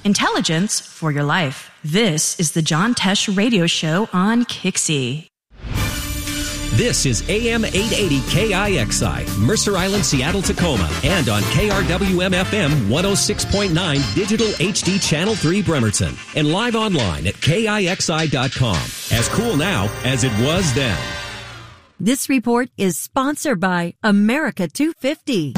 Intelligence for your life. This is the John Tesh Radio Show on Kixie. This is AM 880 KIXI, Mercer Island, Seattle, Tacoma, and on KRWM-FM 106.9 Digital HD Channel 3 Bremerton, and live online at KIXI.com. As cool now as it was then. This report is sponsored by America 250.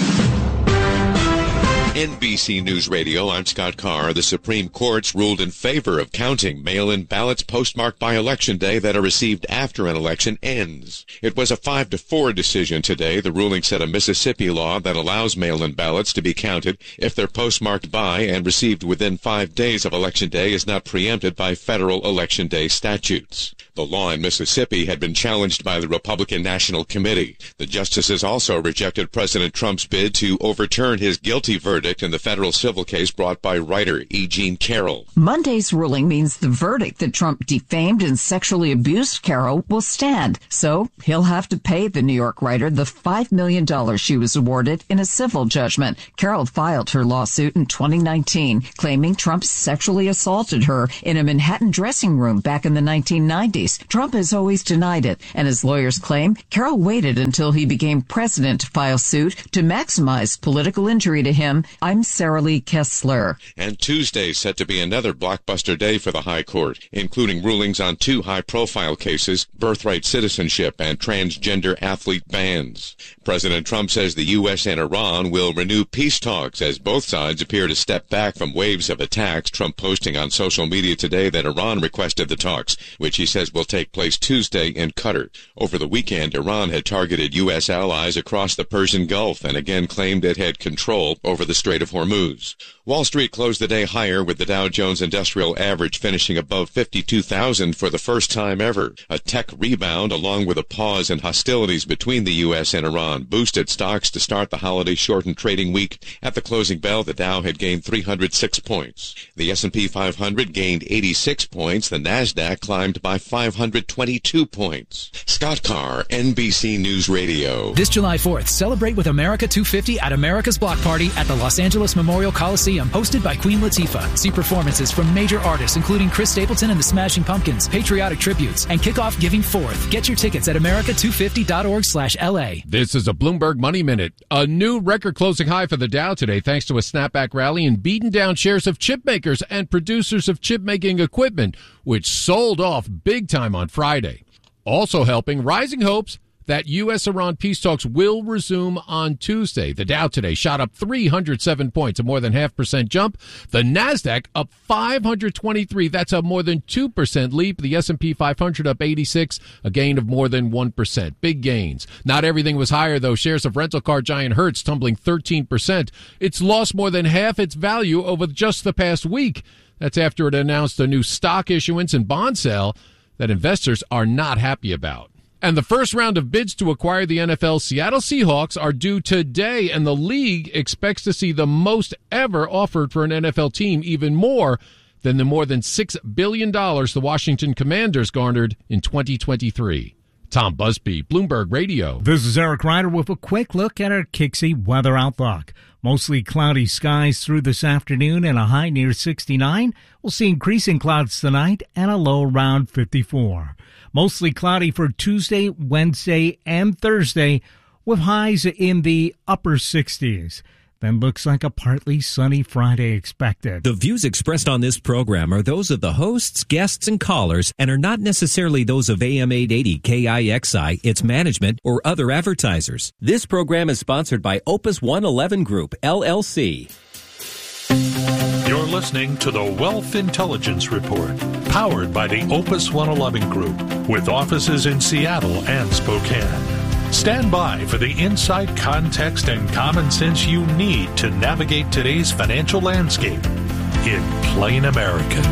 NBC News Radio, I'm Scott Carr. The Supreme Court's ruled in favor of counting mail-in ballots postmarked by Election Day that are received after an election ends. It was a 5-4 decision today. The ruling set a Mississippi law that allows mail-in ballots to be counted if they're postmarked by and received within 5 days of Election Day is not preempted by federal Election Day statutes. The law in Mississippi had been challenged by the Republican National Committee. The justices also rejected President Trump's bid to overturn his guilty verdict in the federal civil case brought by writer E. Jean Carroll. Monday's ruling means the verdict that Trump defamed and sexually abused Carroll will stand. So he'll have to pay the New York writer the $5 million she was awarded in a civil judgment. Carroll filed her lawsuit in 2019, claiming Trump sexually assaulted her in a Manhattan dressing room back in the 1990s. Trump has always denied it, and his lawyers claim Carroll waited until he became president to file suit to maximize political injury to him. I'm Sarah Lee Kessler. And Tuesday set to be another blockbuster day for the High Court, including rulings on 2 high-profile cases, birthright citizenship and transgender athlete bans. President Trump says the U.S. and Iran will renew peace talks as both sides appear to step back from waves of attacks. Trump posting on social media today that Iran requested the talks, which he says will take place Tuesday in Qatar. Over the weekend, Iran had targeted U.S. allies across the Persian Gulf and again claimed it had control over the Strait of Hormuz. Wall Street closed the day higher, with the Dow Jones Industrial Average finishing above 52,000 for the first time ever. A tech rebound, along with a pause in hostilities between the U.S. and Iran, boosted stocks to start the holiday-shortened trading week. At the closing bell, the Dow had gained 306 points. The S&P 500 gained 86 points. The Nasdaq climbed by 522 points. Scott Carr, NBC News Radio. This July 4th, celebrate with America 250 at America's Block Party at the Los Angeles Memorial Coliseum, hosted by Queen Latifah. See performances from major artists including Chris Stapleton and the Smashing Pumpkins, patriotic tributes, and kick off Giving Forth. Get your tickets at america250.org/LA. This is a Bloomberg Money Minute. A new record closing high for the Dow today thanks to a snapback rally and beaten down shares of chip makers and producers of chip making equipment, which sold off big time on Friday. Also helping, rising hopes that U.S.-Iran peace talks will resume on Tuesday. The Dow today shot up 307 points, a more than 0.5% jump. The Nasdaq up 523. That's a more than 2% leap. The S&P 500 up 86, a gain of more than 1%. Big gains. Not everything was higher, though. Shares of rental car giant Hertz tumbling 13%. It's lost more than half its value over just the past week. That's after it announced a new stock issuance and bond sale that investors are not happy about. And the first round of bids to acquire the NFL Seattle Seahawks are due today, and the league expects to see the most ever offered for an NFL team, even more than the more than $6 billion the Washington Commanders garnered in 2023. Tom Busby, Bloomberg Radio. This is Eric Ryder with a quick look at our Kixie weather outlook. Mostly cloudy skies through this afternoon and a high near 69. We'll see increasing clouds tonight and a low around 54. Mostly cloudy for Tuesday, Wednesday, and Thursday with highs in the upper 60s. Then looks like a partly sunny Friday expected. The views expressed on this program are those of the hosts, guests, and callers and are not necessarily those of AM 880 KIXI, its management, or other advertisers. This program is sponsored by Opus 111 Group, LLC. You're listening to the Wealth Intelligence Report, powered by the Opus 111 Group, with offices in Seattle and Spokane. Stand by for the insight, context, and common sense you need to navigate today's financial landscape in plain American.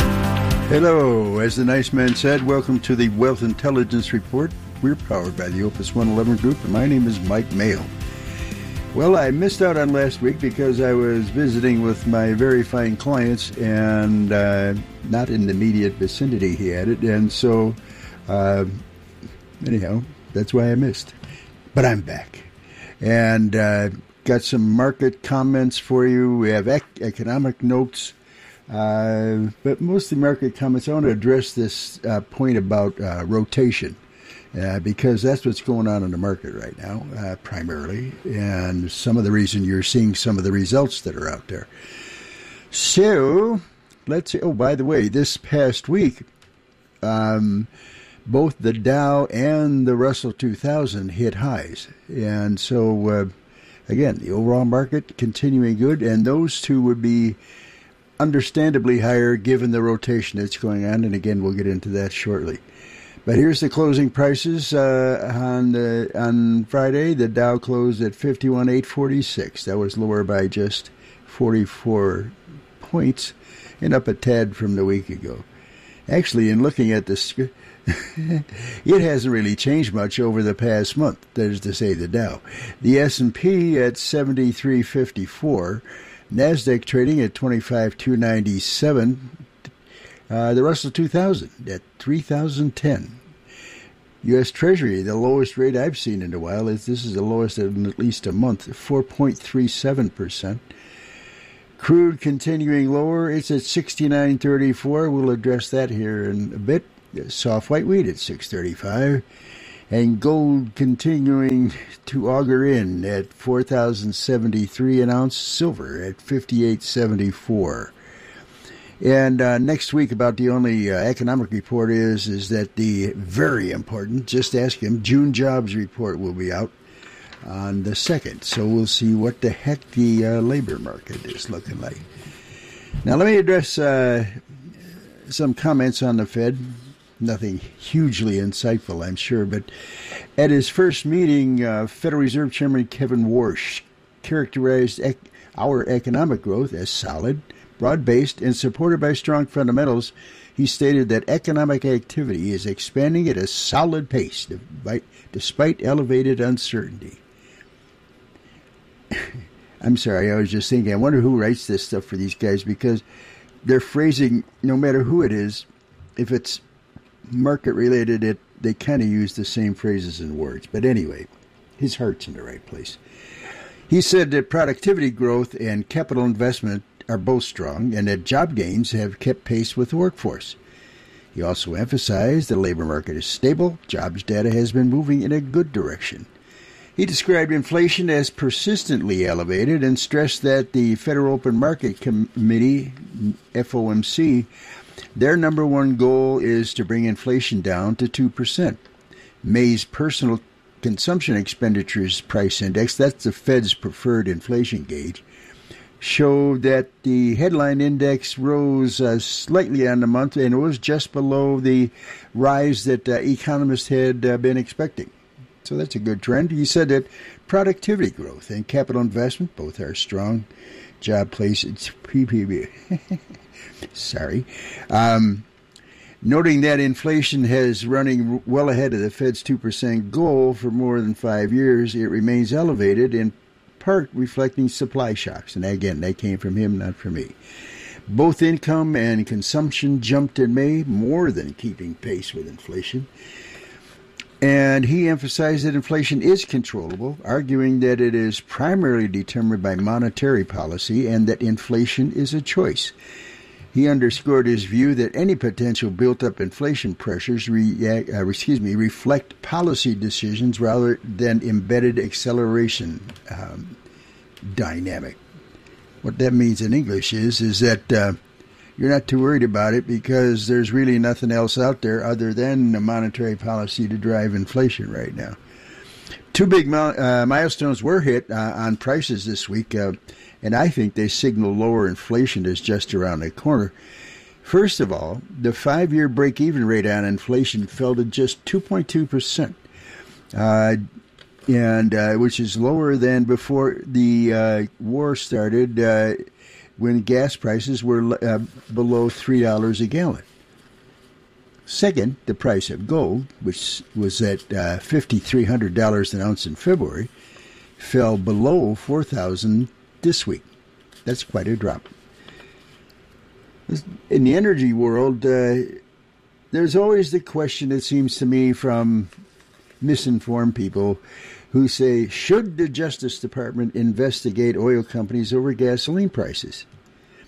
Hello. As the nice man said, welcome to the Wealth Intelligence Report. We're powered by the Opus 111 Group, and my name is Mike Mayo. Well, I missed out on last week because I was visiting with my very fine clients and not in the immediate vicinity, he added. And so, anyhow, that's why I missed. But I'm back. And got some market comments for you. We have economic notes. But mostly market comments. I want to address this point about rotation. Because that's what's going on in the market right now, primarily, and some of the reason you're seeing some of the results that are out there. So, let's see. Oh, by the way, this past week, both the Dow and the Russell 2000 hit highs. And so, again, the overall market continuing good, and those two would be understandably higher given the rotation that's going on. And again, we'll get into that shortly. But here's the closing prices on Friday. The Dow closed at 51,846. That was lower by just 44 points and up a tad from the week ago. Actually, in looking at this, it hasn't really changed much over the past month. That is to say, the Dow. The S&P at 73.54. NASDAQ trading at 25,297. The Russell 2000 at 3,010. U.S. Treasury, the lowest rate I've seen in a while. This is the lowest in at least a month, 4.37%. Crude continuing lower. It's at 69.34. We'll address that here in a bit. Soft white wheat at 6.35. And gold continuing to auger in at 4,073 an ounce. Silver at 58.74. And next week, about the only economic report is that the very important, just ask him, June jobs report will be out on the 2nd. So we'll see what the heck the labor market is looking like. Now, let me address some comments on the Fed. Nothing hugely insightful, I'm sure. But at his first meeting, Federal Reserve Chairman Kevin Warsh characterized our economic growth as solid, broad-based, and supported by strong fundamentals. He stated that economic activity is expanding at a solid pace despite elevated uncertainty. I'm sorry, I was just thinking, I wonder who writes this stuff for these guys, because their phrasing, no matter who it is, if it's market-related, they kind of use the same phrases and words. But anyway, his heart's in the right place. He said that productivity growth and capital investment are both strong, and that job gains have kept pace with the workforce. He also emphasized the labor market is stable, jobs data has been moving in a good direction. He described inflation as persistently elevated and stressed that the Federal Open Market Committee, FOMC, their number one goal is to bring inflation down to 2%. May's personal consumption expenditures price index, that's the Fed's preferred inflation gauge, showed that the headline index rose slightly on the month, and it was just below the rise that economists had been expecting. So that's a good trend. He said that productivity growth and capital investment both are strong. Job places, PPP. Sorry. Noting that inflation has running well ahead of the Fed's 2% goal for more than 5 years, it remains elevated, in part reflecting supply shocks. And again, that came from him, not from me. Both income and consumption jumped in May, more than keeping pace with inflation. And he emphasized that inflation is controllable, arguing that it is primarily determined by monetary policy and that inflation is a choice. He underscored his view that any potential built-up inflation pressures reflect policy decisions rather than embedded acceleration dynamic. What that means in English is that you're not too worried about it because there's really nothing else out there other than the monetary policy to drive inflation right now. Two big milestones were hit on prices this week, and I think they signal lower inflation is just around the corner. First of all, the 5-year break-even rate on inflation fell to just 2.2%, and which is lower than before the war started, when gas prices were below $3 a gallon. Second, the price of gold, which was at $5,300 an ounce in February, fell below $4,000 this week. That's quite a drop. In the energy world, there's always the question, it seems to me, from misinformed people who say, should the Justice Department investigate oil companies over gasoline prices?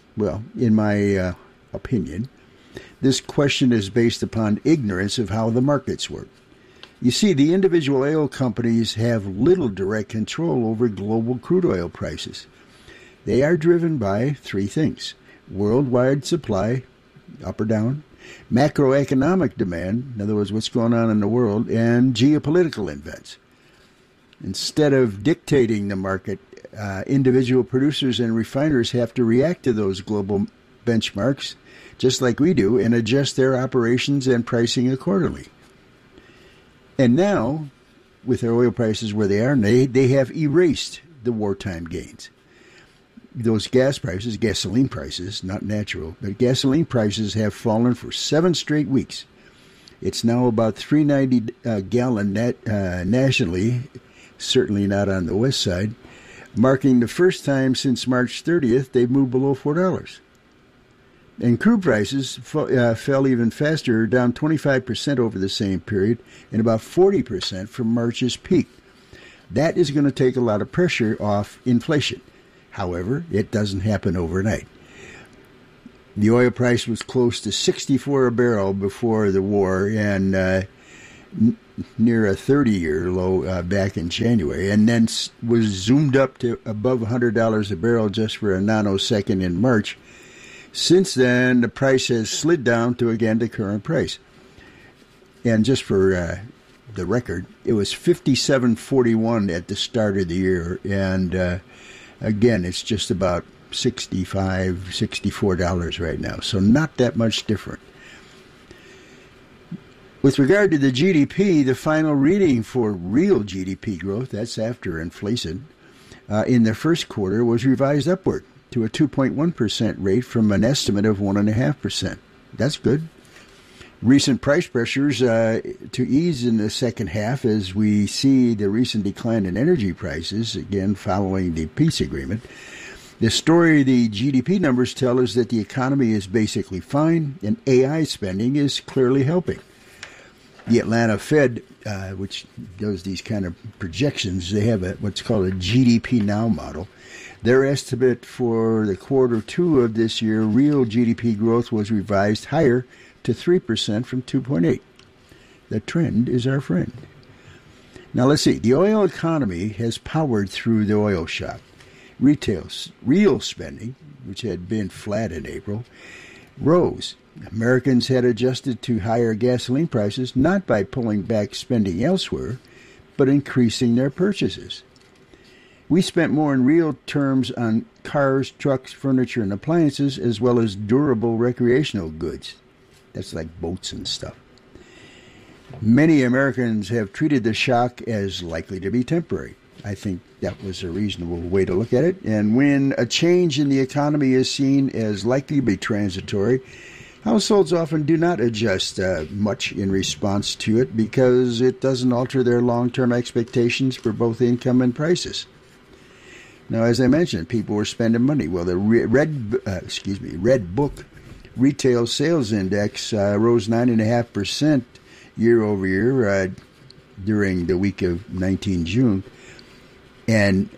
Well, in my opinion, this question is based upon ignorance of how the markets work. You see, the individual oil companies have little direct control over global crude oil prices. They are driven by three things: worldwide supply, up or down, macroeconomic demand, in other words, what's going on in the world, and geopolitical events. Instead of dictating the market, individual producers and refiners have to react to those global benchmarks, just like we do, and adjust their operations and pricing accordingly. And now, with their oil prices where they are, they have erased the wartime gains. Those gasoline prices, not natural, but gasoline prices have fallen for 7 straight weeks. It's now about $3.90 a gallon nationally, certainly not on the west side, marking the first time since March 30th they've moved below $4. And crude prices fell even faster, down 25% over the same period, and about 40% from March's peak. That is going to take a lot of pressure off inflation. However, it doesn't happen overnight. The oil price was close to $64 a barrel before the war, and near a 30-year low back in January, and then was zoomed up to above $100 a barrel just for a nanosecond in March. Since then, the price has slid down to, again, the current price. And just for the record, it was $57.41 at the start of the year. And, again, it's just about $65, $64 right now. So not that much different. With regard to the GDP, the final reading for real GDP growth, that's after inflation, in the first quarter was revised upward to a 2.1% rate from an estimate of 1.5%. That's good. Recent price pressures to ease in the second half as we see the recent decline in energy prices, again following the peace agreement. The story the GDP numbers tell is that the economy is basically fine and AI spending is clearly helping. The Atlanta Fed, which does these kind of projections, they have what's called a GDP Now model. Their estimate for the quarter 2 of this year, real GDP growth was revised higher to 3% from 2.8%. The trend is our friend. Now let's see. The oil economy has powered through the oil shock. Real spending, which had been flat in April, rose. Americans had adjusted to higher gasoline prices, not by pulling back spending elsewhere, but increasing their purchases. We spent more in real terms on cars, trucks, furniture, and appliances, as well as durable recreational goods. That's like boats and stuff. Many Americans have treated the shock as likely to be temporary. I think that was a reasonable way to look at it. And when a change in the economy is seen as likely to be transitory, households often do not adjust much in response to it because it doesn't alter their long-term expectations for both income and prices. Now, as I mentioned, people were spending money. Well, the Red Book Retail Sales Index rose 9.5% year over year during the week of 19 June. And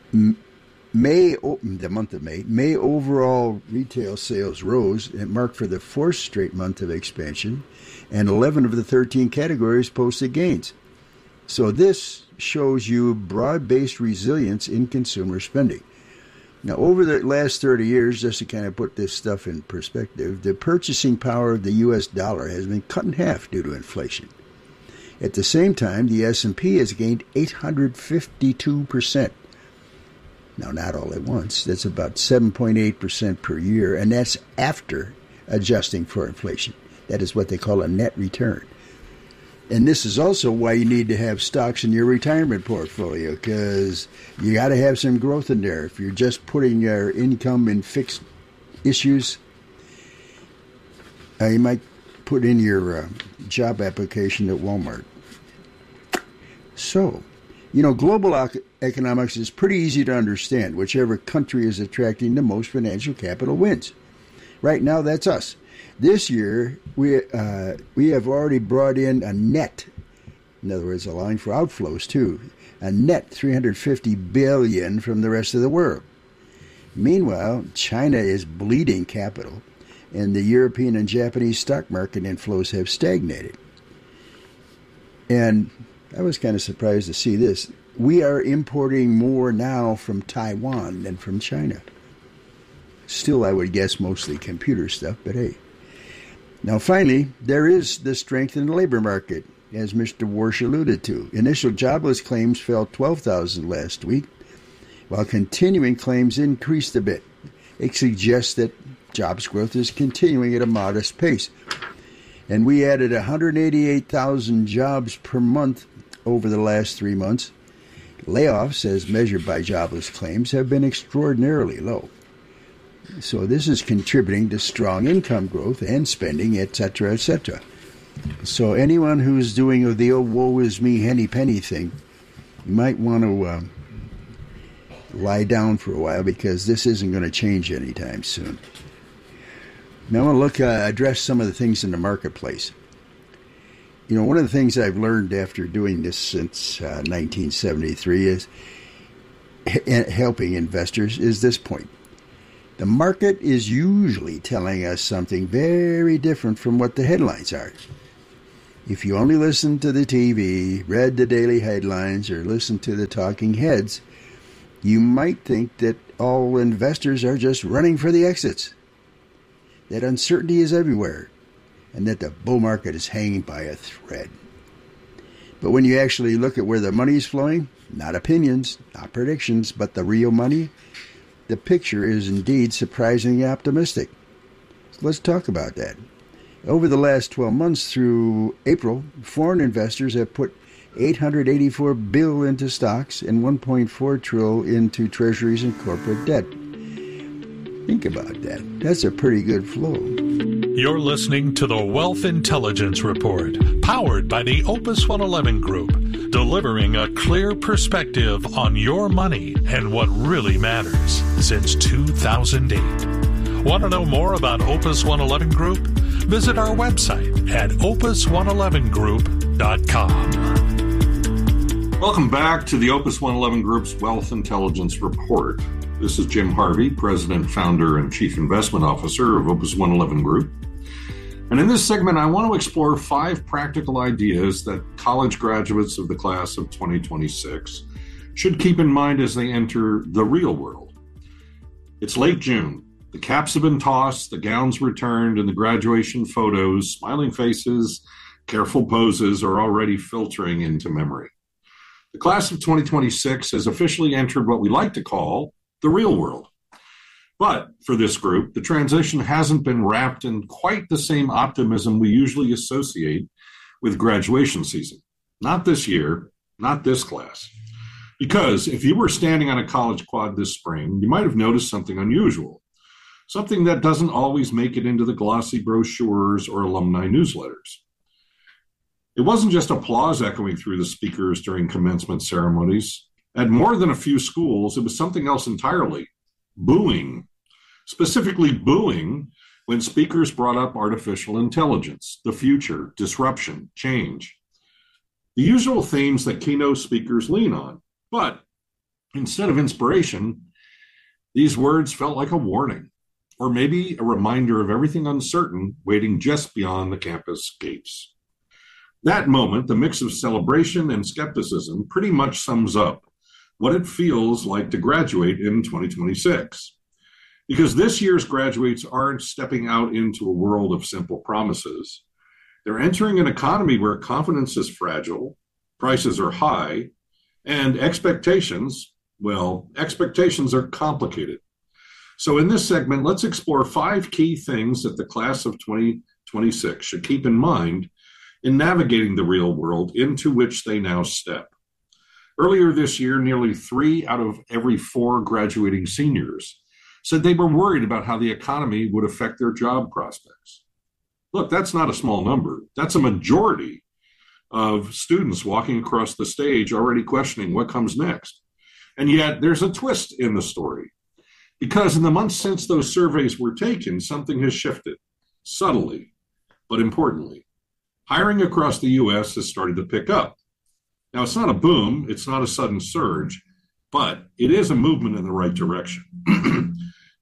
the month of May overall retail sales rose. It marked for the 4th straight month of expansion, and 11 of the 13 categories posted gains. So this shows you broad-based resilience in consumer spending. Now, over the last 30 years, just to kind of put this stuff in perspective, the purchasing power of the U.S. dollar has been cut in half due to inflation. At the same time, the S&P has gained 852%. Now, not all at once. That's about 7.8% per year, and that's after adjusting for inflation. That is what they call a net return. And this is also why you need to have stocks in your retirement portfolio, because you got to have some growth in there. If you're just putting your income in fixed issues, you might put in your job application at Walmart. So, global economics is pretty easy to understand. Whichever country is attracting the most financial capital wins. Right now, that's us. This year, we have already brought in a net, in other words, allowing for outflows too, a net $350 billion from the rest of the world. Meanwhile, China is bleeding capital, and the European and Japanese stock market inflows have stagnated. And I was kind of surprised to see this. We are importing more now from Taiwan than from China. Still, I would guess mostly computer stuff, but hey. Now, finally, there is the strength in the labor market, as Mr. Warsh alluded to. Initial jobless claims fell 12,000 last week, while continuing claims increased a bit. It suggests that jobs growth is continuing at a modest pace. And we added 188,000 jobs per month over the last 3 months. Layoffs, as measured by jobless claims, have been extraordinarily low. So this is contributing to strong income growth and spending, etc., etc. So anyone who's doing the old woe is me, henny penny thing, you might want to lie down for a while, because this isn't going to change anytime soon. Now I want to address some of the things in the marketplace. You know, one of the things I've learned after doing this since 1973 is helping investors is this point. The market is usually telling us something very different from what the headlines are. If you only listen to the TV, read the daily headlines, or listen to the talking heads, you might think that all investors are just running for the exits, that uncertainty is everywhere, and that the bull market is hanging by a thread. But when you actually look at where the money is flowing, not opinions, not predictions, but the real money, the picture is indeed surprisingly optimistic. So let's talk about that. Over the last 12 months through April, foreign investors have put $884 billion into stocks and $1.4 trillion into treasuries and corporate debt. Think about that. That's a pretty good flow. You're listening to the Wealth Intelligence Report, powered by the Opus 111 Group, delivering a clear perspective on your money and what really matters since 2008. Want to know more about Opus 111 Group? Visit our website at opus111group.com. Welcome back to the Opus 111 Group's Wealth Intelligence Report. This is Jim Harvey, President, Founder, and Chief Investment Officer of Opus 111 Group. And in this segment, I want to explore 5 practical ideas that college graduates of the class of 2026 should keep in mind as they enter the real world. It's late June. The caps have been tossed, the gowns returned, and the graduation photos, smiling faces, careful poses are already filtering into memory. The class of 2026 has officially entered what we like to call the real world. But for this group, the transition hasn't been wrapped in quite the same optimism we usually associate with graduation season. Not this year, not this class. Because if you were standing on a college quad this spring, you might have noticed something unusual, something that doesn't always make it into the glossy brochures or alumni newsletters. It wasn't just applause echoing through the speakers during commencement ceremonies. At more than a few schools, it was something else entirely. Booing. Specifically booing when speakers brought up artificial intelligence, the future, disruption, change. The usual themes that keynote speakers lean on. But instead of inspiration, these words felt like a warning, or maybe a reminder of everything uncertain waiting just beyond the campus gates. That moment, the mix of celebration and skepticism, pretty much sums up what it feels like to graduate in 2026. Because this year's graduates aren't stepping out into a world of simple promises. They're entering an economy where confidence is fragile, prices are high, and expectations are complicated. So in this segment, let's explore 5 key things that the class of 2026 should keep in mind in navigating the real world into which they now step. Earlier this year, nearly 3 out of every 4 graduating seniors said they were worried about how the economy would affect their job prospects. Look, that's not a small number. That's a majority of students walking across the stage already questioning what comes next. And yet there's a twist in the story. Because in the months since those surveys were taken, something has shifted, subtly, but importantly. Hiring across the U.S. has started to pick up. Now, it's not a boom, it's not a sudden surge, but it is a movement in the right direction.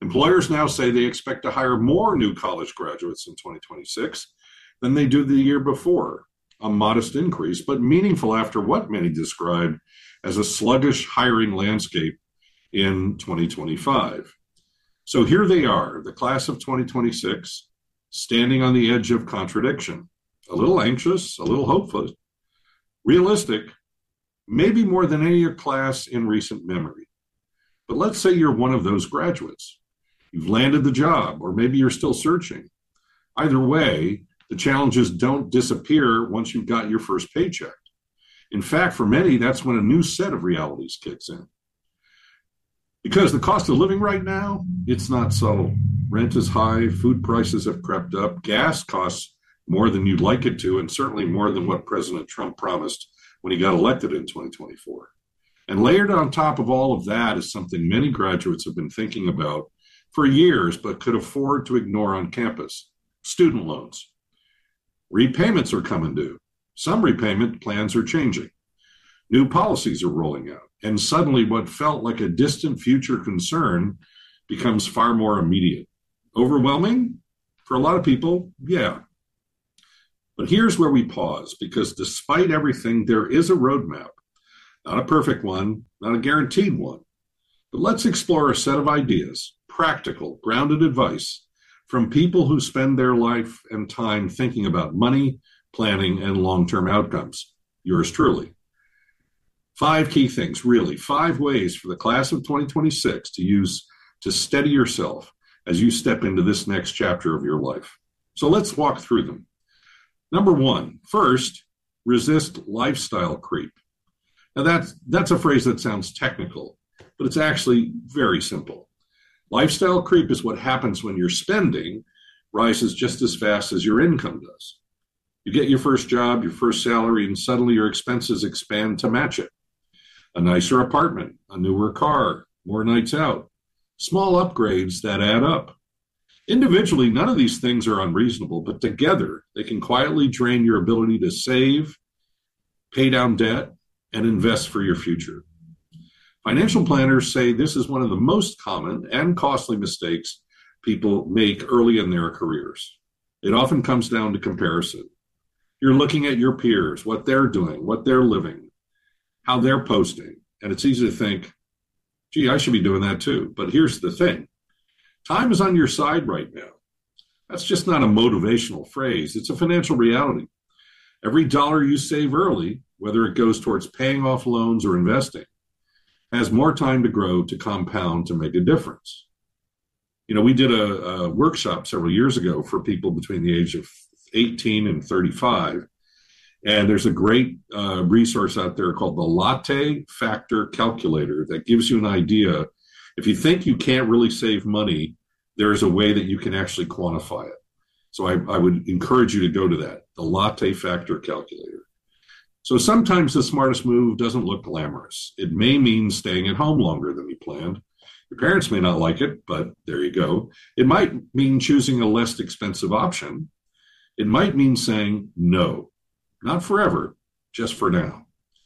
Employers now say they expect to hire more new college graduates in 2026 than they did the year before, a modest increase, but meaningful after what many described as a sluggish hiring landscape in 2025. So here they are, the class of 2026, standing on the edge of contradiction, a little anxious, a little hopeful, realistic, maybe more than any class in recent memory. But let's say you're one of those graduates. You've landed the job, or maybe you're still searching. Either way, the challenges don't disappear once you've got your first paycheck. In fact, for many, that's when a new set of realities kicks in. Because the cost of living right now, it's not subtle. Rent is high, food prices have crept up, gas costs more than you'd like it to, and certainly more than what President Trump promised when he got elected in 2024. And layered on top of all of that is something many graduates have been thinking about for years, but could afford to ignore on campus: student loans. Repayments are coming due. Some repayment plans are changing. New policies are rolling out. And suddenly what felt like a distant future concern becomes far more immediate. Overwhelming? For a lot of people, yeah. But here's where we pause, because despite everything, there is a roadmap. Not a perfect one, not a guaranteed one. But let's explore a set of ideas, practical, grounded advice from people who spend their life and time thinking about money, planning, and long-term outcomes. Yours truly. 5 key things, really, 5 ways for the class of 2026 to use to steady yourself as you step into this next chapter of your life. So let's walk through them. Number 1, first, resist lifestyle creep. Now that's a phrase that sounds technical, but it's actually very simple. Lifestyle creep is what happens when your spending rises just as fast as your income does. You get your first job, your first salary, and suddenly your expenses expand to match it. A nicer apartment, a newer car, more nights out, small upgrades that add up. Individually, none of these things are unreasonable, but together they can quietly drain your ability to save, pay down debt, and invest for your future. Financial planners say this is one of the most common and costly mistakes people make early in their careers. It often comes down to comparison. You're looking at your peers, what they're doing, what they're living, how they're posting, and it's easy to think, gee, I should be doing that too. But here's the thing. Time is on your side right now. That's just not a motivational phrase. It's a financial reality. Every dollar you save early, whether it goes towards paying off loans or investing, has more time to grow, to compound, to make a difference. You know, we did a workshop several years ago for people between the age of 18 and 35. And there's a great resource out there called the Latte Factor Calculator that gives you an idea. If you think you can't really save money, there's a way that you can actually quantify it. So I would encourage you to go to that, the Latte Factor Calculator. So sometimes the smartest move doesn't look glamorous. It may mean staying at home longer than you planned. Your parents may not like it, but there you go. It might mean choosing a less expensive option. It might mean saying no. Not forever, just for now.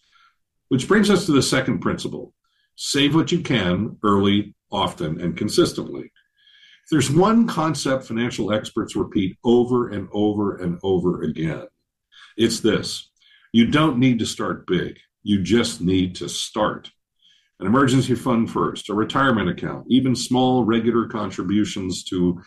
Which brings us to the second principle. Save what you can early, often, and consistently. If there's one concept financial experts repeat over and over and over again, it's this. You don't need to start big. You just need to start. An emergency fund first, a retirement account, even small regular contributions to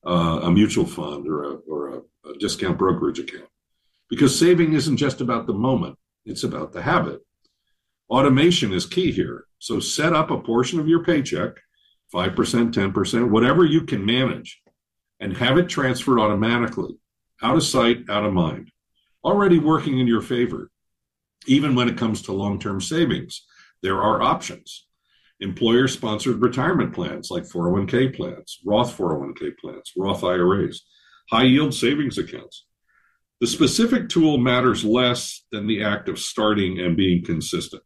a mutual fund or a discount brokerage account. Because saving isn't just about the moment, it's about the habit. Automation is key here. So set up a portion of your paycheck, 5%, 10%, whatever you can manage, and have it transferred automatically, out of sight, out of mind, already working in your favor. Even when it comes to long-term savings, there are options. Employer-sponsored retirement plans like 401k plans, Roth 401k plans, Roth IRAs, high-yield savings accounts. The specific tool matters less than the act of starting and being consistent.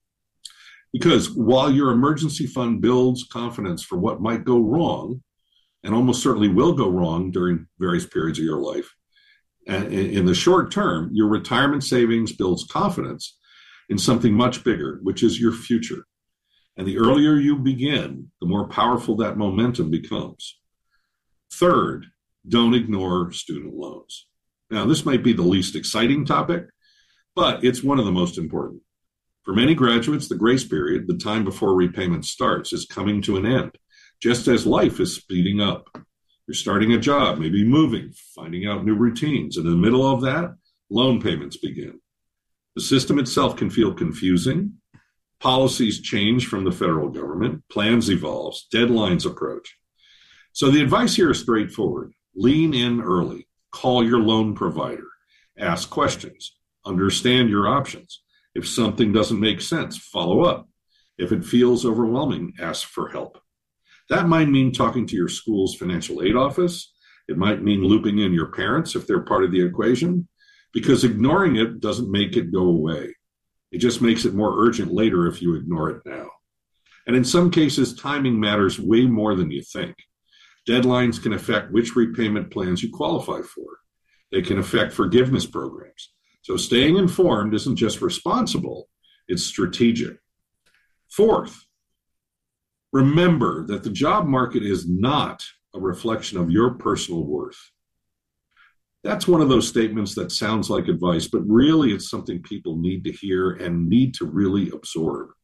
Because while your emergency fund builds confidence for what might go wrong, and almost certainly will go wrong during various periods of your life, and in the short term, your retirement savings builds confidence in something much bigger, which is your future. And the earlier you begin, the more powerful that momentum becomes. Third, don't ignore student loans. Now, this might be the least exciting topic, but it's one of the most important. For many graduates, the grace period, the time before repayment starts, is coming to an end, just as life is speeding up. You're starting a job, maybe moving, finding out new routines, and in the middle of that, loan payments begin. The system itself can feel confusing. Policies change from the federal government, plans evolve, deadlines approach. So the advice here is straightforward. Lean in early. Call your loan provider. Ask questions. Understand your options. If something doesn't make sense, follow up. If it feels overwhelming, ask for help. That might mean talking to your school's financial aid office. It might mean looping in your parents if they're part of the equation, because ignoring it doesn't make it go away. It just makes it more urgent later if you ignore it now. And in some cases, timing matters way more than you think. Deadlines can affect which repayment plans you qualify for. They can affect forgiveness programs. So staying informed isn't just responsible, it's strategic. Fourth, remember that the job market is not a reflection of your personal worth. That's one of those statements that sounds like advice, but really it's something people need to hear and need to really absorb.